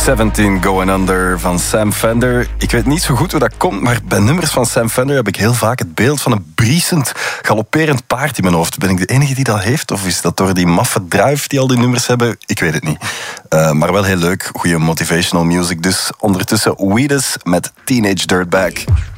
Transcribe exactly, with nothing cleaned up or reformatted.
zeventien Going Under van Sam Fender. Ik weet niet zo goed hoe dat komt, maar bij nummers van Sam Fender heb ik heel vaak het beeld van een briesend, galopperend paard in mijn hoofd. Ben ik de enige die dat heeft? Of is dat door die maffe drive die al die nummers hebben? Ik weet het niet. Uh, maar wel heel leuk. Goede motivational music dus. Ondertussen Weedus met Teenage Dirtbag.